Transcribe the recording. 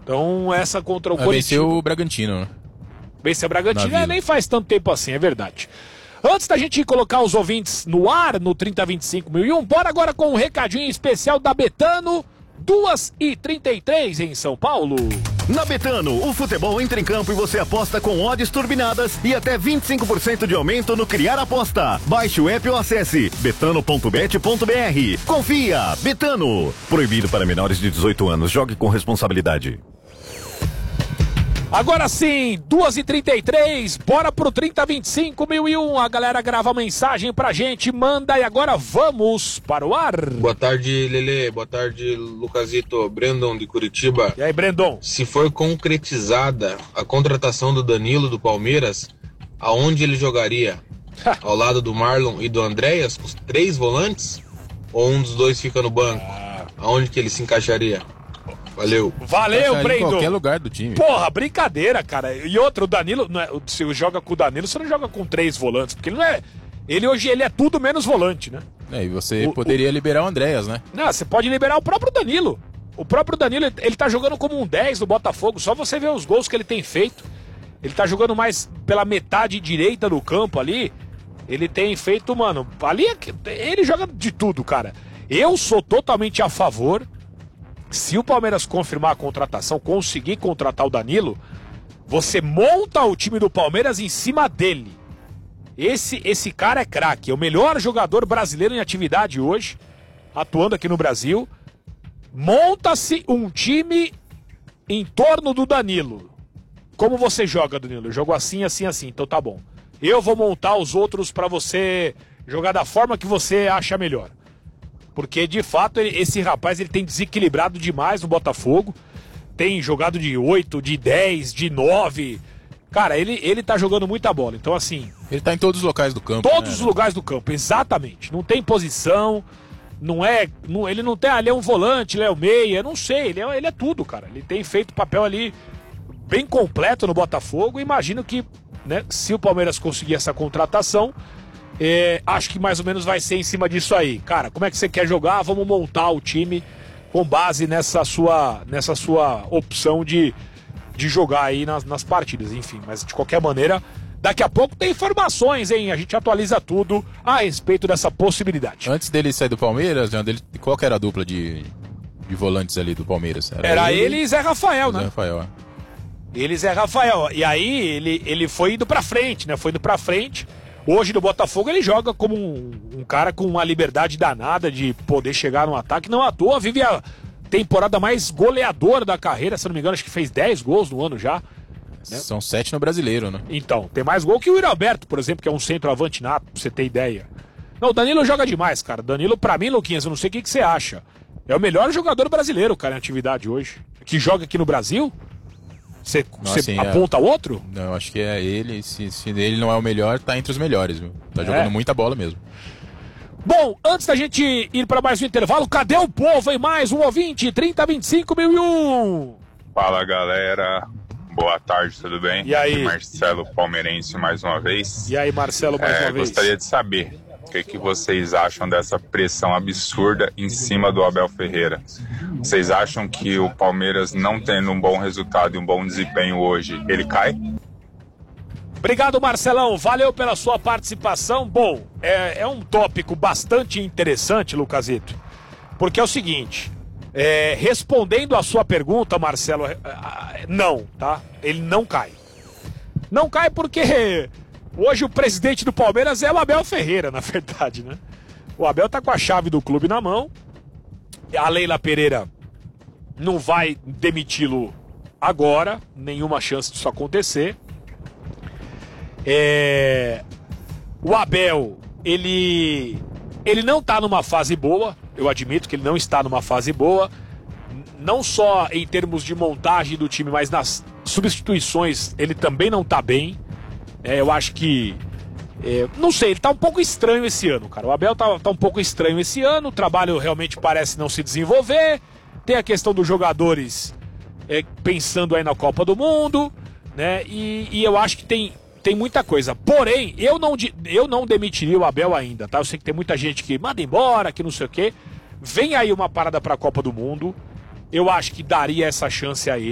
Então essa contra o Coritiba. Venceu o Bragantino, né? Venceu o Bragantino, nem faz tanto tempo assim, é verdade. Antes da gente colocar os ouvintes no ar, no 3025.001, bora agora com um recadinho especial da Betano, 2h33 em São Paulo. Na Betano, o futebol entra em campo e você aposta com odds turbinadas e até 25% de aumento no Criar Aposta. Baixe o app ou acesse betano.bet.br. Confia, Betano. Proibido para menores de 18 anos. Jogue com responsabilidade. Agora sim, 2h33, bora pro 3025.001. A galera grava mensagem pra gente, manda e agora vamos para o ar. Boa tarde, Lelê. Boa tarde, Lucasito. Brandon de Curitiba. E aí, Brandon? Se for concretizada a contratação do Danilo do Palmeiras, aonde ele jogaria? Ao lado do Marlon e do Andréas, os 3 volantes? Ou um dos dois fica no banco? Aonde que ele se encaixaria? Valeu, Brandon. Em qualquer lugar do time. Porra, brincadeira, cara. E outro, o Danilo, não é, se joga com o Danilo, você não joga com 3 volantes, porque ele não é. Hoje ele é tudo menos volante, né? E você poderia liberar o Andréas, né? Não, você pode liberar o próprio Danilo. O próprio Danilo, ele tá jogando como um 10 no Botafogo, só você ver os gols que ele tem feito. Ele tá jogando mais pela metade direita do campo ali. Ele tem feito, mano, ali ele joga de tudo, cara. Eu sou totalmente a favor. Se o Palmeiras confirmar a contratação, conseguir contratar o Danilo, você monta o time do Palmeiras em cima dele. Esse cara é craque, é o melhor jogador brasileiro em atividade hoje, atuando aqui no Brasil. Monta-se um time em torno do Danilo. Como você joga, Danilo? Eu jogo assim, assim, assim, então tá bom. Eu vou montar os outros pra você jogar da forma que você acha melhor. Porque, de fato, esse rapaz ele tem desequilibrado demais no Botafogo. Tem jogado de 8, de 10, de 9. Cara, ele tá jogando muita bola. Então, assim... Ele tá em todos os locais do campo. Todos os lugares do campo, exatamente. Não tem posição, ele não tem... ele é um volante, ele é o meia, não sei. Ele é tudo, cara. Ele tem feito papel ali bem completo no Botafogo. Imagino que, né, se o Palmeiras conseguir essa contratação... acho que mais ou menos vai ser em cima disso aí. Cara, como é que você quer jogar? Vamos montar o time com base nessa sua opção de jogar aí nas partidas, enfim. Mas de qualquer maneira, daqui a pouco tem informações, hein? A gente atualiza tudo a respeito dessa possibilidade. Antes dele sair do Palmeiras, qual que era a dupla de volantes ali do Palmeiras? Era ele e Zé Rafael, né? Zé Rafael, é. Ele e Zé Rafael. E aí ele foi indo pra frente, né? Foi indo pra frente. Hoje no Botafogo ele joga como um cara com uma liberdade danada de poder chegar no ataque. Não à toa, vive a temporada mais goleadora da carreira, se não me engano, acho que fez 10 gols no ano já. Né? São 7 no Brasileiro, né? Então, tem mais gol que o Yuri Alberto, por exemplo, que é um centroavante nato, pra você ter ideia. Não, o Danilo joga demais, cara. Danilo, pra mim, Luquinhas, eu não sei o que você acha. É o melhor jogador brasileiro, cara, em atividade hoje. Que joga aqui no Brasil. Você aponta outro? Não, eu acho que é ele. Se ele não é o melhor, tá entre os melhores, viu? Tá jogando muita bola mesmo. Bom, antes da gente ir para mais um intervalo, cadê o povo, hein? Mais um ouvinte, 3025.001. Fala, galera. Boa tarde, tudo bem? E aí? Marcelo Palmeirense mais uma vez. E aí, Marcelo, mais uma vez. Gostaria de saber o que vocês acham dessa pressão absurda em cima do Abel Ferreira. Vocês acham que o Palmeiras, não tendo um bom resultado e um bom desempenho hoje, ele cai? Obrigado, Marcelão. Valeu pela sua participação. Bom, é um tópico bastante interessante, Lucasito, porque é o seguinte, respondendo a sua pergunta, Marcelo, não, tá? Ele não cai. Não cai porque hoje o presidente do Palmeiras é o Abel Ferreira, na verdade, né? O Abel tá com a chave do clube na mão. A Leila Pereira não vai demiti-lo agora, nenhuma chance disso acontecer. O Abel, ele não tá numa fase boa, eu admito que ele não está numa fase boa, não só em termos de montagem do time, mas nas substituições ele também não tá bem. Eu acho que, não sei, ele tá um pouco estranho esse ano, cara. O Abel tá um pouco estranho esse ano, o trabalho realmente parece não se desenvolver, tem a questão dos jogadores pensando aí na Copa do Mundo, né? E eu acho que tem muita coisa. Porém, eu não demitiria o Abel ainda, tá? Eu sei que tem muita gente que manda embora, que não sei o quê. Vem aí uma parada pra Copa do Mundo. Eu acho que daria essa chance a ele.